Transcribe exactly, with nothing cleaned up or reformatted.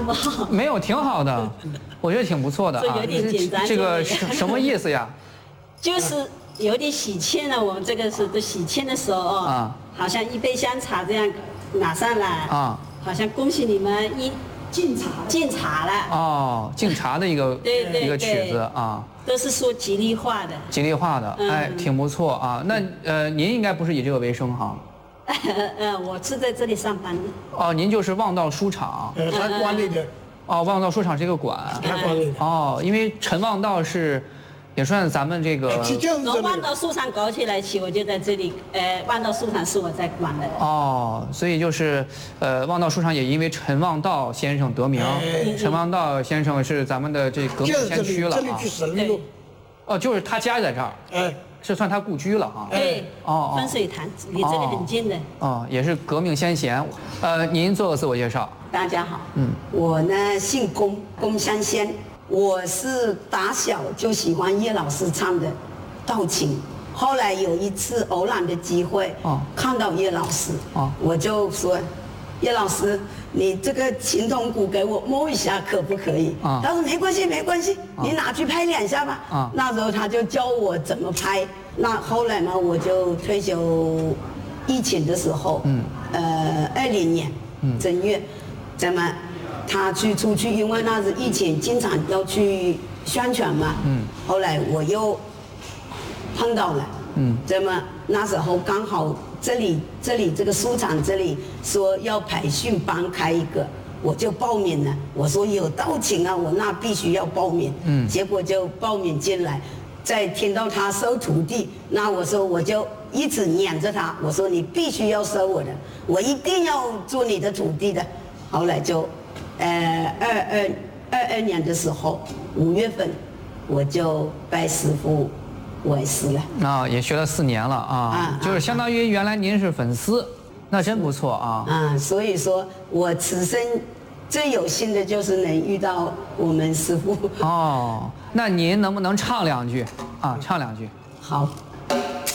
不好？ 没有，挺好的，我觉得挺不错的啊。 有点紧张。 这个什么意思呀？ 就是有点喜庆了。我们这个是都喜庆的时候哦，啊，好像一杯香茶这样拿上来啊，好像恭喜你们一进茶进茶了。哦， 敬茶的一个对对一个曲子啊， 都是说吉利话的。 吉利话的，哎，挺不错啊。那呃，您应该不是以这个为生哈？ 呃，我是在这里上班的。 哦，您就是望道书场。 呃，他管理的。 哦，望道书场是一个馆。 他管理的。 哦，因为陈望道是，也算咱们这个。 从望道书场搞起来起，我就在这里。呃，望道书场是我在管的。 哦，所以就是，呃，望道书场也因为陈望道先生得名。陈望道先生是咱们的这革命先驱了啊。 这里去神路。 哦，就是他家在这儿。 哎。 是算他故居了啊。 对。哦。分水潭离这里很近的。 哦，也是革命先贤。呃，您做个自我介绍。 大家好。嗯。我呢姓龚，龚香仙。我是打小就喜欢叶老师唱的道情，后来有一次偶然的机会，哦，看到叶老师，哦，我就说，叶老师，你这个琴筒鼓给我摸一下可不可以？啊，他说没关系没关系，你拿去拍两下吧。啊，那时候他就教我怎么拍。那后来呢，我就退休，疫情的时候，嗯，呃，二零年，嗯，正月，咱们。他去出去，因为那是疫情，经常要去宣传嘛。嗯。后来我又碰到了。嗯。这么那时候刚好这里这里这个书场这里说要培训班开一个，我就报名了。我说有道情啊，我那必须要报名。嗯。结果就报名进来，再听到他收徒弟，那我说我就一直撵着他，我说你必须要收我的，我一定要做你的徒弟的。后来就。呃，二二二二年的时候，五月份，我就拜师傅为师了。 啊，也学了四年了啊，啊就是相当于原来您是粉丝，那真不错啊。 啊，所以说我此生最有幸的就是能遇到我们师傅。 哦，那您能不能唱两句啊？唱两句。 好。